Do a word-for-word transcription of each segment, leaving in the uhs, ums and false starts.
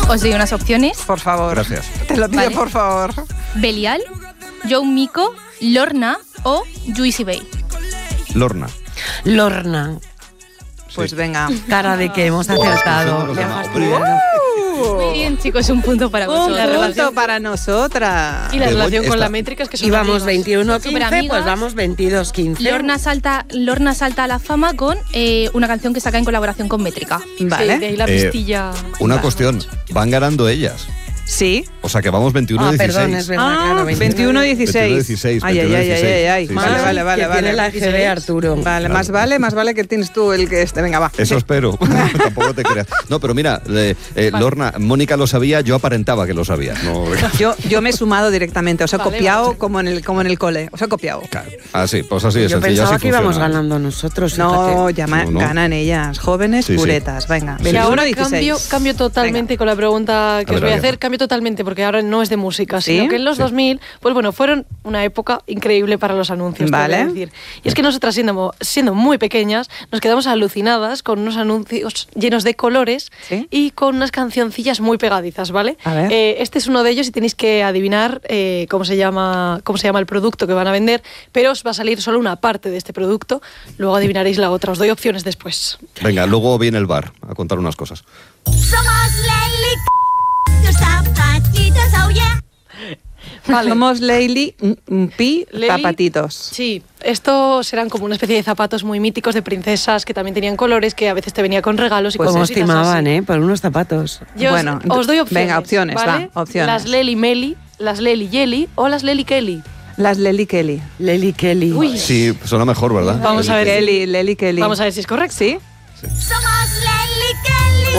Os doy unas opciones. Por favor. Gracias. Te lo pido, Vale. por favor. Belial, Joe Miko, Lorna o Juicy Bay. Lorna. Lorna. Pues Sí. venga. Cara de que hemos acertado. Los Me ha demás, fastidiado. Muy bien, chicos, un punto para Un vosotros. punto para nosotras. Y la Qué relación buen- con la esta- métrica es que son Íbamos amigas. veintiuno quince, Superamigas. pues vamos veintidós quince. Lorna salta, Lorna salta a la fama con eh, una canción que saca en colaboración con Métrica. Vale. Sí, de ahí la Eh, pistilla. Una Vale. cuestión, van ganando ellas. Sí. O sea que vamos veintiuno Ah, dieciséis. perdón, es verdad, Ah, claro. veintiuno dieciséis. dieciséis, Ay, ay, ay, ay, veintiuno ay, ay. dieciséis. Vale, Sí, sí, vale, sí. vale, Que vale. tiene la G B Arturo. Vale, Claro. más vale, más vale que tienes tú el que este. Venga, va. Eso espero. Tampoco te creas. No, pero mira, eh, eh, Lorna, Mónica lo sabía, yo aparentaba que lo sabía. No, Yo, yo me he sumado directamente, os he Vale, copiado vale. como en el como en el cole, os he copiado. claro. Así, pues así de Yo sencillo. pensaba así que íbamos funciona. ganando nosotros. No, fíjate. ya ma- No, no. ganan ellas, jóvenes Sí, sí. puretas. Venga, Sí. Y veintiuno ahora dieciséis. cambio, cambio totalmente con la pregunta que A os ver, voy a a ver. hacer, cambio totalmente porque ahora no es de música, ¿Sí? sino que en los Sí. dos mil, pues bueno, fueron una época increíble para los anuncios, Vale. te voy a decir. Y es que nosotras siendo, siendo muy pequeñas, nos quedamos alucinadas con unos anuncios llenos de colores ¿Sí? y con unas cancioncillas muy pegadizas, ¿vale? A ver. Eh, este es uno de ellos y tenéis que adivinar eh, cómo se llama cómo se llama el producto que van a vender, pero os va a salir solo una parte de este producto, luego adivinaréis la otra, os doy opciones después. Venga, luego viene el bar a contar unas cosas. Somos Lely, tus zapatitos, oh yeah. Vale. Somos Leili, mm, mm, Pi, Lely- zapatitos. Sí, estos eran como una especie de zapatos muy míticos de princesas que también tenían colores, que a veces te venía con regalos y Pues Como cositas estimaban, así. ¿eh? Por unos zapatos. Yo Bueno, os, os doy ent- opciones. venga, opciones, ¿vale? va, opciones. Las Lely Meli, las Lely Jelly o las Lely Kelly. Las Lely Kelly. Lely Kelly. Uy. Sí, suena mejor, ¿verdad? Vamos a ver. Kelly, Lely Kelly. Vamos a ver si es correcto. ¿Sí? Somos Lely Kelly.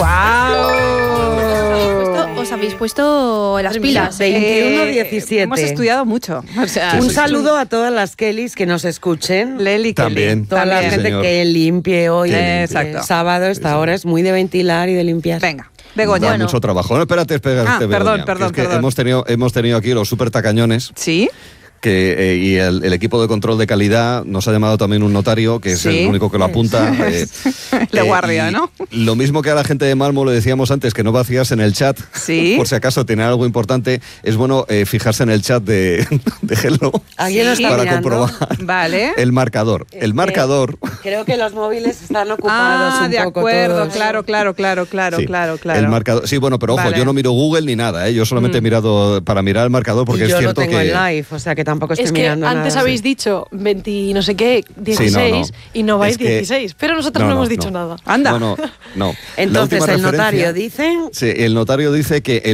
¡Wow! Os habéis puesto las pilas. ¿eh? veintiuno diecisiete. Hemos estudiado mucho. O sea, Un sí, saludo a todas las Kellys que nos escuchen. Lely Kelly. También. Toda la Sí, gente señor. que limpie hoy. Que limpie. eh, Exacto. Sábado, esta hora es muy de ventilar y de limpiar. Venga, Begoña. Da mucho trabajo. No, espérate, espérate, Ah, Begoña, perdón, que perdón, es que perdón. Hemos tenido, hemos tenido aquí los super tacañones. ¿Sí? Que, eh, y el, el equipo de control de calidad nos ha llamado también un notario, que es Sí. el único que lo apunta. eh, Le eh, guardia, y ¿no? Lo mismo que a la gente de Malmo le decíamos antes, que no vacías en el chat, Sí. por si acaso tiene algo importante, es bueno eh, fijarse en el chat de, de Hello ¿Alguien lo está para mirando? comprobar Vale. el marcador. El marcador... Creo que los móviles están ocupados Ah, un de poco acuerdo, todos. claro, claro, claro, claro, Sí, claro, claro. El marcador, sí, bueno, pero ojo, Vale. yo no miro Google ni nada, ¿eh? Yo solamente he mirado para mirar el marcador porque y yo es lo cierto tengo que... en live, o sea que tampoco estoy Es que mirando antes nada. habéis dicho veinte no sé qué, dieciséis, Sí, no, no. y no vais Es que- dieciséis, pero nosotros no, no, no, hemos dicho no. nada. Anda. No, no, no. La Entonces última el notario referencia- dice... Sí, el notario dice que